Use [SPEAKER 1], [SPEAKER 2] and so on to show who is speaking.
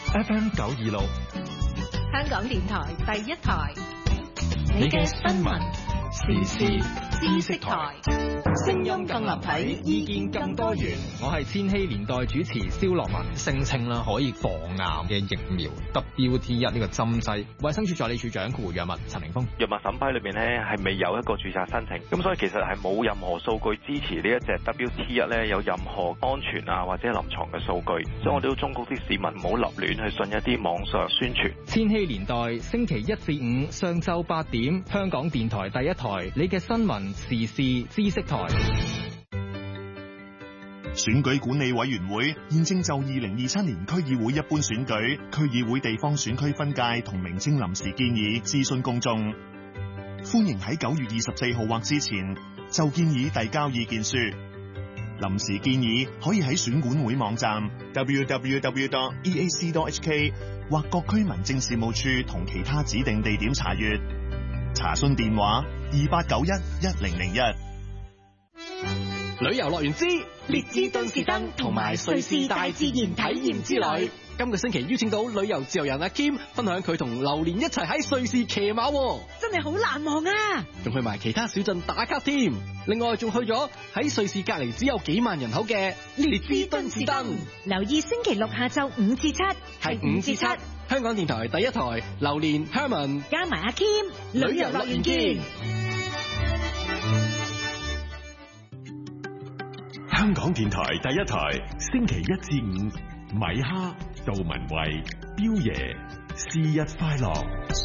[SPEAKER 1] FM 926，
[SPEAKER 2] 香港電台第一台，你嘅新聞時事知識台，聲音更立體，意見更多元。
[SPEAKER 3] 我係千禧年代主持蕭樂文。聲稱啦可以防癌嘅疫苗 WT1 呢個針劑，衛生署助理署長顧藥物陳凌峰。
[SPEAKER 4] 藥物審批裏面咧係未有一個註冊申請，咁所以其實係冇任何數據支持呢一隻 WT1 咧有任何安全啊或者臨床嘅數據，所以我哋都忠告啲市民唔好立亂去信一啲網上宣傳。
[SPEAKER 3] 千禧年代星期一至五上晝8點，香港電台第一台，你嘅新聞時事知識台。
[SPEAKER 5] 選舉管理委員會現正就2027年區議會一般選舉、區議會地方選區分界同名稱臨時建議諮詢公眾，歡迎喺9月24號或之前就建議遞交意見書。臨時建議可以喺選管會網站 www.eac.hk 或各區民政事務處同其他指定地點查閱。查詢電話28911001。
[SPEAKER 6] 旅遊樂園之列支敦士登同埋瑞士大自然體驗之旅，今個星期邀請到旅遊自由人阿 Kim 分享佢同榴蓮一齊喺瑞士騎馬，
[SPEAKER 2] 真係好難忘啊！
[SPEAKER 6] 仲去埋其他小鎮打卡添。另外仲去咗喺瑞士隔籬只有幾萬人口嘅列支敦士登。
[SPEAKER 2] 留意星期六下晝5至7，
[SPEAKER 6] 係5至7，香港電台第一台，榴蓮 Herman
[SPEAKER 2] 加埋阿 Kim， 旅遊樂園見。
[SPEAKER 7] 香港電台第一台，星期1至5，米哈、杜文慧、彪爺，是日快樂。